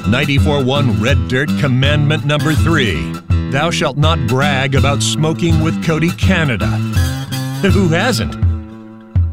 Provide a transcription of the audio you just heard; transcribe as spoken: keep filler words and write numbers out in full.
ninety-four point one Red Dirt Commandment number three. Thou shalt not brag about smoking with Cody Canada. Who hasn't?